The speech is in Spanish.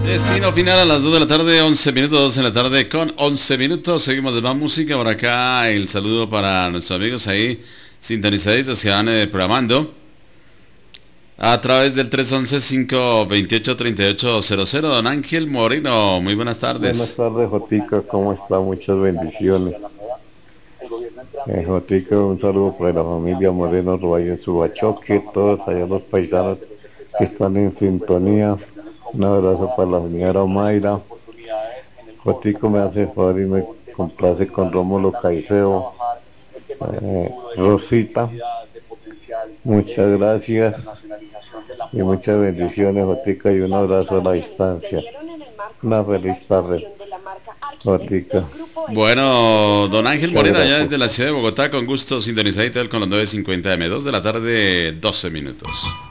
Destino final a las 2 de la tarde, 11 minutos, 2 de la tarde con 11 minutos. Seguimos de más música. Por acá el saludo para nuestros amigos ahí sintonizaditos que van programando a través del 311-528-3800. Don Ángel Moreno, muy buenas Buenas tardes. tardes, Jotica, ¿cómo está? Muchas bendiciones. Jotica, un saludo para la familia Moreno Roballo en Subachoque, todos allá los paisanos que están en sintonía. Un abrazo para la señora Mayra. Jotico me hace favor y me complace con Rómulo Caicedo. Rosita, muchas gracias y muchas bendiciones, Jotica, y un abrazo a la distancia. Una feliz tarde, Jotica. Bueno, don Ángel Muchas Moreno, allá gracias. desde la ciudad de Bogotá, con gusto sintonizadito con los 9:50 m, 2 de la tarde, 12 minutos.